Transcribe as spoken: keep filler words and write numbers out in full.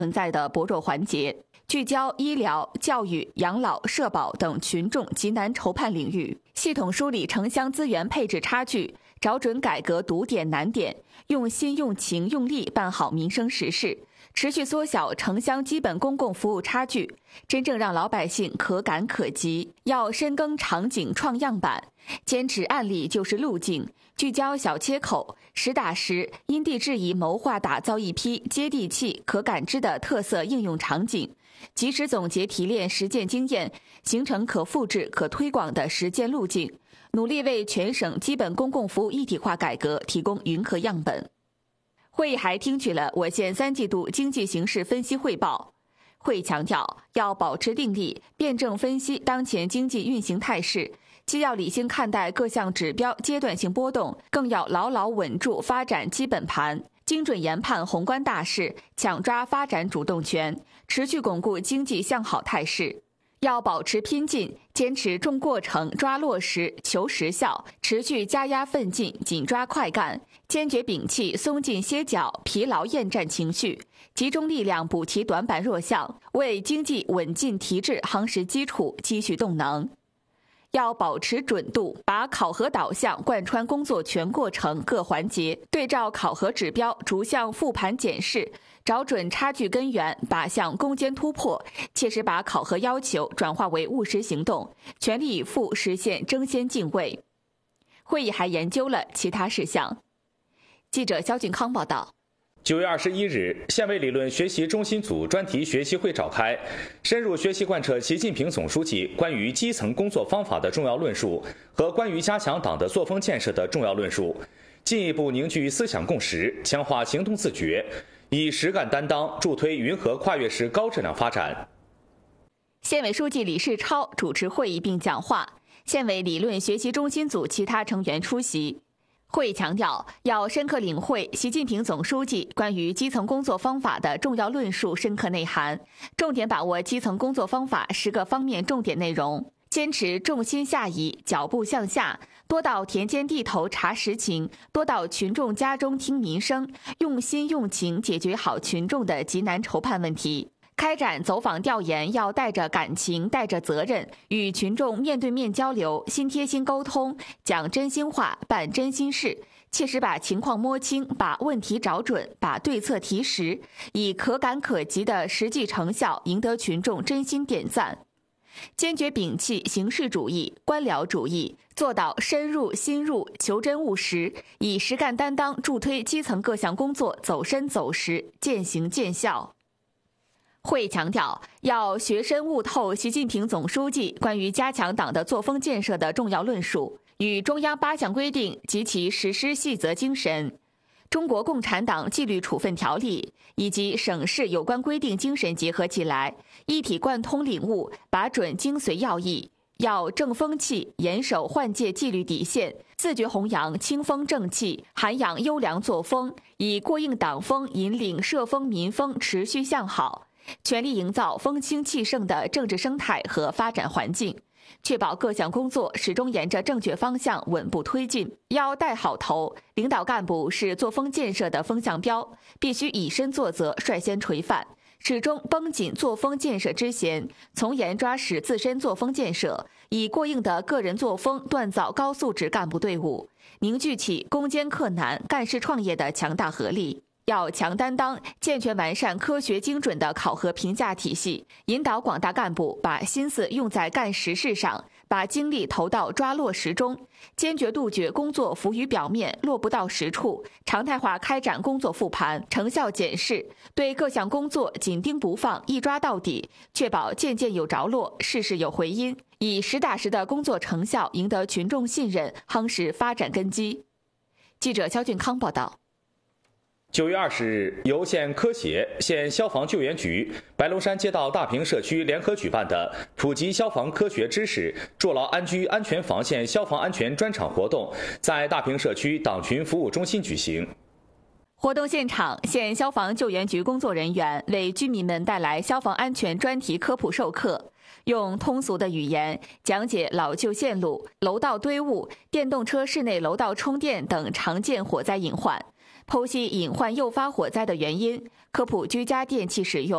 存在的薄弱环节，聚焦医疗、教育、养老、社保等群众急难愁盼领域，系统梳理城乡资源配置差距，找准改革堵点难点，用心用情用力办好民生实事，持续缩小城乡基本公共服务差距，真正让老百姓可感可及。要深耕场景创样板，坚持案例就是路径，聚焦小切口，实打实因地制宜谋划打造一批接地气、可感知的特色应用场景，及时总结提炼实践经验，形成可复制、可推广的实践路径，努力为全省基本公共服务一体化改革提供云和样本。会议还听取了我县三季度经济形势分析汇报。会议强调，要保持定力，辩证分析当前经济运行态势，既要理性看待各项指标阶段性波动，更要牢牢稳住发展基本盘，精准研判宏观大势，抢抓发展主动权，持续巩固经济向好态势。要保持拼劲，坚持重过程、抓落实、求实效，持续加压奋进、紧抓快干，坚决摒弃松劲歇脚、疲劳厌战情绪，集中力量补齐短板弱项，为经济稳进提质夯实基础、积蓄动能。要保持准度，把考核导向贯穿工作全过程各环节，对照考核指标逐项复盘检视，找准差距根源，靶向攻坚突破，切实把考核要求转化为务实行动，全力以赴实现争先进位。会议还研究了其他事项。记者肖俊康报道。 九月二十一日，县委理论学习中心组专题学习会召开，深入学习贯彻习近平总书记关于基层工作方法的重要论述和关于加强党的作风建设的重要论述，进一步凝聚思想共识，强化行动自觉，以实干担当助推云和跨越式高质量发展。 县委书记李世超主持会议并讲话，县委理论学习中心组其他成员出席。会议强调，要深刻领会习近平总书记关于基层工作方法的重要论述深刻内涵，重点把握基层工作方法十个方面重点内容，坚持重心下移、脚步向下，多到田间地头查实情，多到群众家中听民生，用心用情解决好群众的急难愁盼问题。开展走访调研要带着感情、带着责任，与群众面对面交流，心贴心沟通，讲真心话，办真心事，切实把情况摸清，把问题找准，把对策提实，以可感可及的实际成效赢得群众真心点赞。坚决摒弃形式主义、官僚主义，做到深入心入、求真务实，以实干担当助推基层各项工作走深走实、见行见效。会议强调，要学深悟透习近平总书记关于加强党的作风建设的重要论述，与中央八项规定及其实施细则精神、中国共产党纪律处分条例以及省市有关规定精神结合起来，一体贯通领悟，把准精髓要义。要正风气，严守换届纪律底线，自觉弘扬清风正气，涵养优良作风，以过硬党风引领社风民风持续向好，全力营造风清气盛的政治生态和发展环境，确保各项工作始终沿着正确方向稳步推进。要带好头，领导干部是作风建设的风向标，必须以身作则，率先垂范，始终绷紧作风建设之弦，从严抓实自身作风建设，以过硬的个人作风锻造高素质干部队伍，凝聚起攻坚克难、干事创业的强大合力。要强担当，健全完善科学精准的考核评价体系，引导广大干部把心思用在干实事上，把精力投到抓落实中，坚决杜绝工作浮于表面、落不到实处，常态化开展工作复盘、成效检视，对各项工作紧盯不放、一抓到底，确保件件有着落、事事有回音，以实打实的工作成效赢得群众信任，夯实发展根基。记者肖俊康报道。 九月二十日，由县科协、县消防救援局、白龙山街道大坪社区联合举办的普及消防科学知识、筑牢安居安全防线消防安全专场活动在大坪社区党群服务中心举行。 活动现场，县消防救援局工作人员为居民们带来消防安全专题科普授课，用通俗的语言讲解老旧线路、楼道堆物、电动车室内楼道充电等常见火灾隐患， 剖析隐患诱发火灾的原因，科普居家电器使用。